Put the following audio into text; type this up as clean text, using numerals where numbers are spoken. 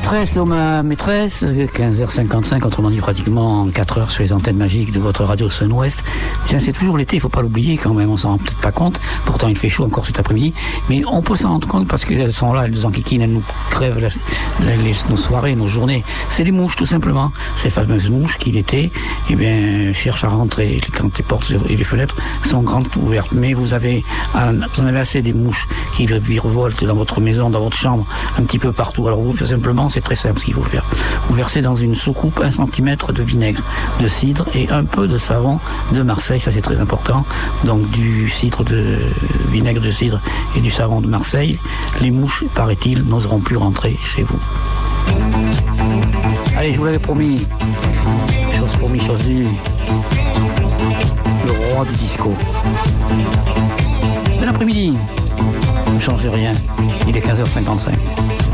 Maîtresse, oh ma maîtresse, 15h55, autrement dit pratiquement en 4 heures sur les antennes magiques de votre radio Sun-Ouest. Tiens, c'est toujours l'été, il ne faut pas l'oublier quand même, on s'en rend peut-être pas compte. Pourtant, il fait chaud encore cet après-midi, mais on peut s'en rendre compte parce qu'elles sont là, elles nous enquiquinent, elles nous crèvent nos soirées, nos journées. C'est les mouches, tout simplement. Ces fameuses mouches qui, l'été, eh bien, cherchent à rentrer quand les portes et les fenêtres sont grandes ouvertes. Mais vous en avez assez des mouches qui virevoltent dans votre maison, dans votre chambre, un petit peu partout. Alors vous faites simplement, c'est très simple ce qu'il faut faire. Vous versez dans une soucoupe 1 centimètre de vinaigre de cidre et un peu de savon de Marseille, ça c'est très important. Donc du vinaigre de cidre et du savon de Marseille. Les mouches, paraît-il, n'oseront plus rentrer chez vous. Allez, je vous l'avais promis. Chose promis, chose due. Le roi du disco. Bon après-midi. Ne changez rien. Il est 15h55.